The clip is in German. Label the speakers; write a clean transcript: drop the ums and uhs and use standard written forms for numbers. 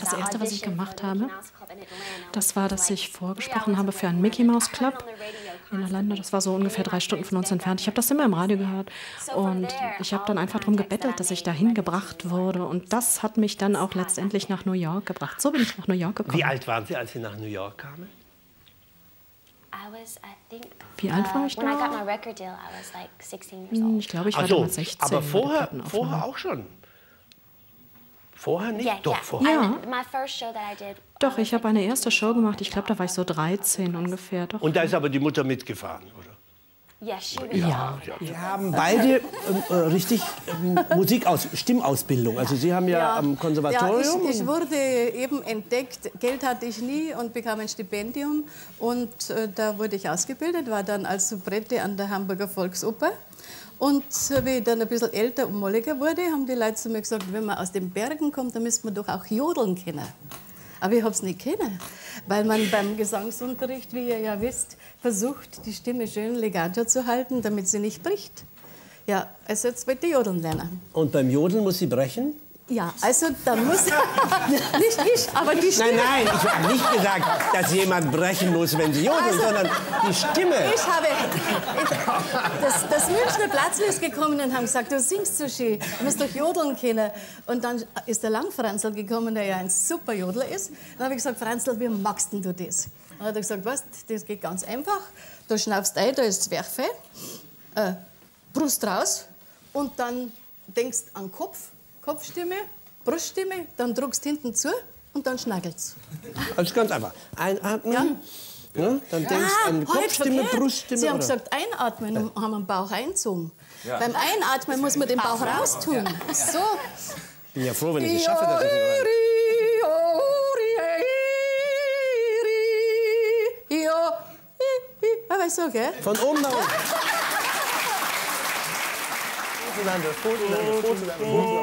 Speaker 1: Das Erste, was ich gemacht habe, das war, dass ich vorgesprochen habe für einen Mickey Mouse Club in Orlando. Das war so ungefähr 3 Stunden von uns entfernt. Ich habe das immer im Radio gehört. Und ich habe dann einfach darum gebettelt, dass ich dahin gebracht wurde. Und das hat mich dann auch letztendlich nach New York gebracht. So bin ich nach New York gekommen.
Speaker 2: Wie alt waren Sie, als Sie nach New York kamen?
Speaker 1: Wie alt war ich da? Ich glaube, ich war damals 16.
Speaker 2: Aber vorher auch schon? Vorher nicht? Doch, vorher.
Speaker 1: Ja. Doch, ich habe eine erste Show gemacht. Ich glaube, da war ich so 13 ungefähr. Doch.
Speaker 2: Und da ist aber die Mutter mitgefahren, oder?
Speaker 1: Ja.
Speaker 3: Sie haben beide richtig Stimmausbildung. Also Sie haben ja am Konservatorium.
Speaker 4: Ja, ich wurde eben entdeckt. Geld hatte ich nie und bekam ein Stipendium. Und da wurde ich ausgebildet, war dann als Soubrette an der Hamburger Volksoper. Und wie ich dann ein bisschen älter und molliger wurde, haben die Leute zu mir gesagt, wenn man aus den Bergen kommt, dann müsste man doch auch jodeln können. Aber ich habe es nicht können, weil man beim Gesangsunterricht, wie ihr ja wisst, versucht, die Stimme schön legato zu halten, damit sie nicht bricht. Ja, also jetzt wollte ich jodeln lernen.
Speaker 3: Und beim Jodeln muss sie brechen?
Speaker 4: Ja, also da muss... nicht ich, aber die Stimme...
Speaker 3: Nein, ich habe nicht gesagt, dass jemand brechen muss, wenn sie jodeln, sondern die Stimme.
Speaker 4: Das Münchner Platzl ist gekommen und haben gesagt, du singst so schön, du musst doch jodeln können. Und dann ist der Langfranzl gekommen, der ja ein super Jodler ist. Dann habe ich gesagt, Franzl, wie magst denn du das? Dann hat er gesagt, weißt, das geht ganz einfach. Du schnaufst ein, da ist Zwerchfell, Brust raus und dann denkst an Kopfstimme, Bruststimme, dann druckst hinten zu und dann schnackelt's.
Speaker 3: Also ganz einfach. Einatmen, ja, dann denkst an Kopfstimme, Bruststimme.
Speaker 4: Sie haben gesagt, einatmen und haben den Bauch eingezogen. Ja. Beim Einatmen muss man den Bauch raustun. So.
Speaker 3: Ich bin ja froh, wenn ich es schaffe, dass ich
Speaker 4: aber so, gell?
Speaker 3: Von oben nach unten.